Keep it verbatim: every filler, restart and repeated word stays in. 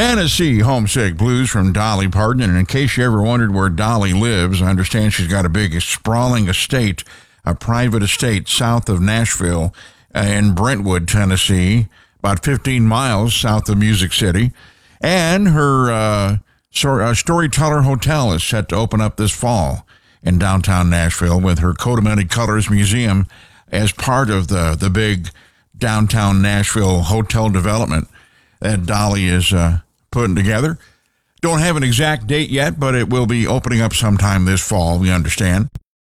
Tennessee Homesick Blues from Dolly Parton. And in case you ever wondered where Dolly lives, I understand she's got a big sprawling estate, a private estate south of Nashville in Brentwood, Tennessee, about fifteen miles south of Music City. And her uh, Storyteller Hotel is set to open up this fall in downtown Nashville with her Coat of Many Colors Museum as part of the, the big downtown Nashville hotel development that Dolly is uh, putting together. Don't have an exact date yet, but it will be opening up sometime this fall, we understand.